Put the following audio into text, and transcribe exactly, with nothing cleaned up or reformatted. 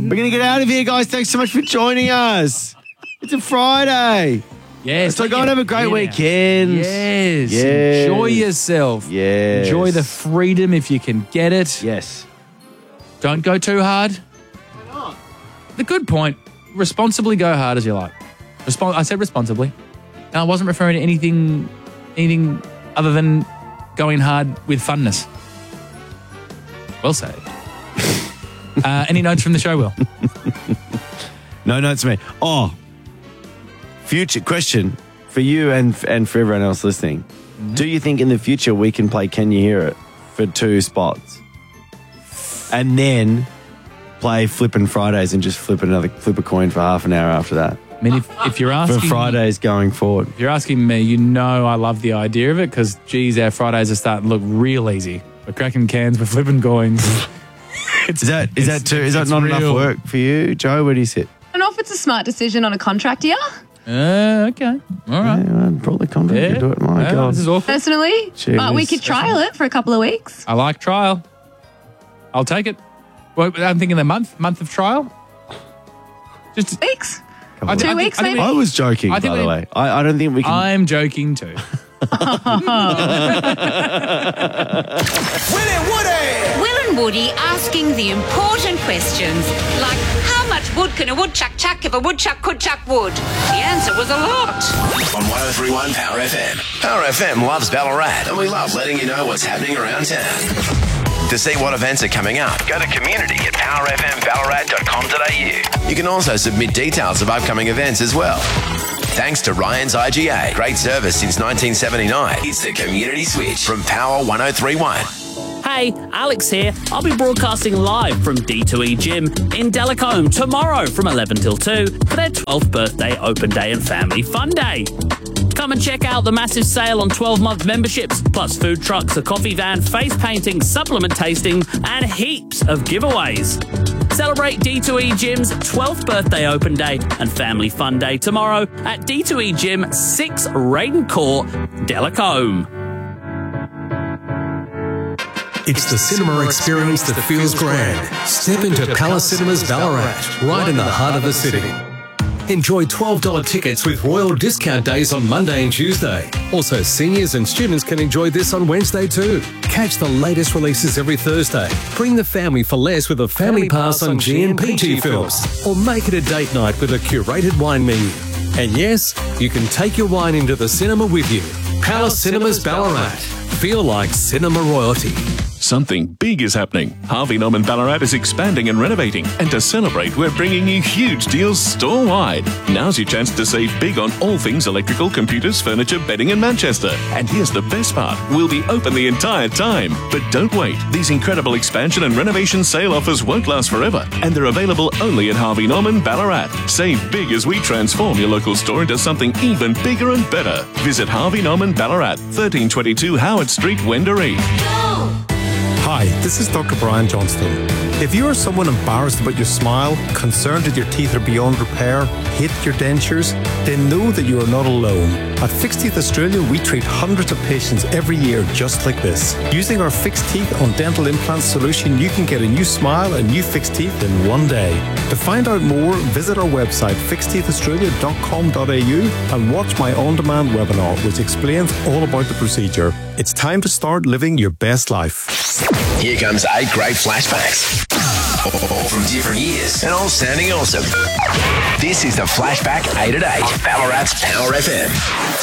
We're going to get out of here, guys. Thanks so much for joining us. It's a Friday. Yes. So go and have a great yeah. weekend. Yes. Yes. Enjoy yourself. Yes. Enjoy the freedom if you can get it. Yes. Don't go too hard. Why not? The good point. Responsibly go hard as you like. Respon- I said responsibly. And I wasn't referring to anything, anything other than going hard with funness. Well said. uh, any notes from the show, Will? No notes, me. Oh, future question for you and and for everyone else listening. Mm-hmm. Do you think in the future we can play Can You Hear It for two spots? And then play Flippin' Fridays and just flip another flip a coin for half an hour after that. I mean, if, if you're asking for Fridays going forward, if you're asking me, you know I love the idea of it because, geez, our Fridays are starting to look real easy. We're cracking cans, we're flipping coins. is that is that too? Is that not real. enough work for you, Joe? Where do you sit? I don't know if it's a smart decision on a contract year. Uh, okay, all right. Yeah, well, probably contract yeah. to do it. My yeah, God, this is awful. Personally, Jeez. but we could trial it for a couple of weeks. I like trial. I'll take it. Well, I'm thinking the month, month of trial. Just weeks. I, Two I, weeks, I, I, maybe? I was joking, I by the we, way. I, I don't think we can. I'm joking too. Will and Woody! Will and Woody asking the important questions, like how much wood can a woodchuck chuck if a woodchuck could chuck wood? The answer was a lot. On one oh three point one Power F M. Power F M loves Ballarat, and we love letting you know what's happening around town. To see what events are coming up, go to community at power f m ballarat dot com dot a u. You can also submit details of upcoming events as well. Thanks to Ryan's I G A. Great service since nineteen seventy-nine. It's the Community Switch from Power one oh three point one. Hey, Alex here. I'll be broadcasting live from D two E Gym in Delacombe tomorrow from eleven till two for their twelfth birthday open day and family fun day. Come and check out the massive sale on twelve-month memberships, plus food trucks, a coffee van, face painting, supplement tasting, and heaps of giveaways. Celebrate D two E Gym's twelfth birthday open day and family fun day tomorrow at D two E Gym, six Raden Court, Delacombe. It's the cinema experience that feels grand. Step into Palace Cinemas Ballarat, right in the heart of the city. Enjoy twelve dollars tickets with royal discount days on Monday and Tuesday. Also, seniors and students can enjoy this on Wednesday too. Catch the latest releases every Thursday. Bring the family for less with a family pass on G and P G films. Or make it a date night with a curated wine menu. And yes, you can take your wine into the cinema with you. Palace Cinemas Ballarat. Feel like cinema royalty. Something big is happening. Harvey Norman Ballarat is expanding and renovating. And to celebrate, we're bringing you huge deals store-wide. Now's your chance to save big on all things electrical, computers, furniture, bedding in Manchester. And here's the best part. We'll be open the entire time. But don't wait. These incredible expansion and renovation sale offers won't last forever. And they're available only at Harvey Norman Ballarat. Save big as we transform your local store into something even bigger and better. Visit Harvey Norman Ballarat, thirteen twenty-two Howard Street, Wendouree. Hi, this is Doctor Brian Johnston. If you are someone embarrassed about your smile, concerned that your teeth are beyond repair, hate your dentures, then know that you are not alone. At Fixed Teeth Australia, we treat hundreds of patients every year just like this. Using our Fixed Teeth on Dental Implants solution, you can get a new smile and new fixed teeth in one day. To find out more, visit our website fixed teeth australia dot com dot a u and watch my on-demand webinar, which explains all about the procedure. It's time to start living your best life. Here comes eight great flashbacks. All from different years and all sounding awesome. This is the Flashback eight at eight on Ballarat's Power F M.